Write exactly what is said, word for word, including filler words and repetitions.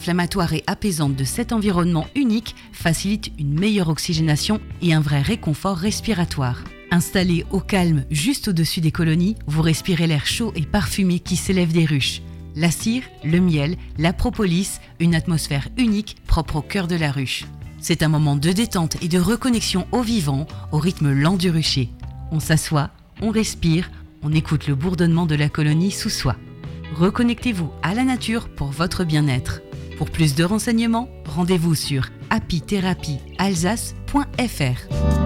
inflammatoire et apaisante de cet environnement unique facilite une meilleure oxygénation et un vrai réconfort respiratoire. Installé au calme juste au-dessus des colonies, vous respirez l'air chaud et parfumé qui s'élève des ruches. La cire, le miel, la propolis, une atmosphère unique propre au cœur de la ruche. C'est un moment de détente et de reconnexion au vivant, au rythme lent du rucher. On s'assoit, on respire, on écoute le bourdonnement de la colonie sous soi. Reconnectez-vous à la nature pour votre bien-être. Pour plus de renseignements, rendez-vous sur apitherapie alsace point f r.